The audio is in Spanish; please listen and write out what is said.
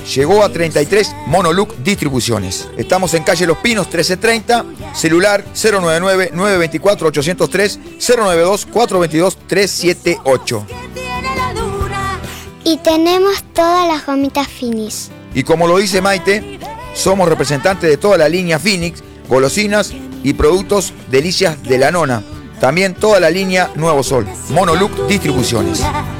llegó a 33 Monoluc Distribuciones. Estamos en calle Los Pinos 1330, celular 099-924-803, 092-422-378. Y tenemos todas las gomitas Finis. Y como lo dice Maite, somos representantes de toda la línea Phoenix, golosinas y productos Delicias de la Nona. También toda la línea Nuevo Sol. Monoluc Distribuciones.